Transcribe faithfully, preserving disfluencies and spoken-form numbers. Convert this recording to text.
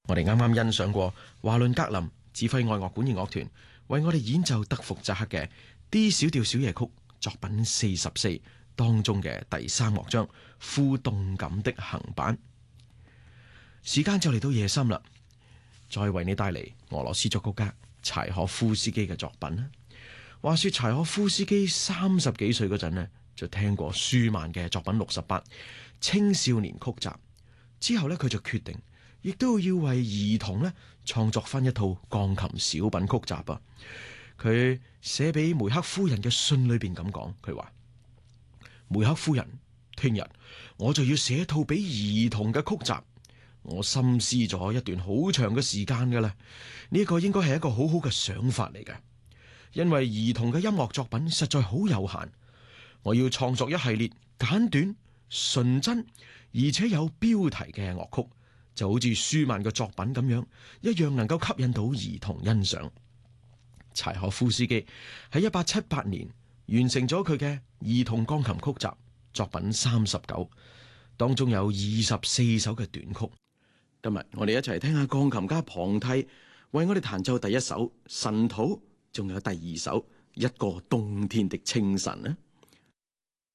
我哋啱啱欣賞過華倫格林指揮愛樂管弦樂團為我哋演奏德福扎克嘅 D 小調小夜曲作品四十四當中嘅第三樂章富動感的行板。時間就嚟到夜深啦，再為你帶嚟俄羅斯作曲家柴可夫斯基嘅作品啦。話說柴可夫斯基三十幾歲嗰陣呢，就聽過舒曼嘅作品六十八青少年曲集，之後呢，佢就決定亦都要為兒童呢創作翻一套鋼琴小品曲集啊。佢寫俾梅克夫人嘅信裏邊咁講，佢話：梅克夫人，聽日我就要寫一套俾兒童嘅曲集。我深思咗一段好長嘅時間噶啦，呢個應該係一個好好嘅想法嚟嘅，因為兒童嘅音樂作品實在好有限，我要創作一系列簡短、純真而且有標題嘅樂曲，就好似舒曼嘅作品咁樣，一樣能夠吸引到兒童欣賞。柴可夫斯基喺一八七八年完成咗佢嘅兒童鋼琴曲集作品三十九，當中有二十四首嘅短曲。今日我哋一齊聽下鋼琴家龐蒂為我哋彈奏第一首《神土》，仲有第二首《一個冬天的清晨》呢。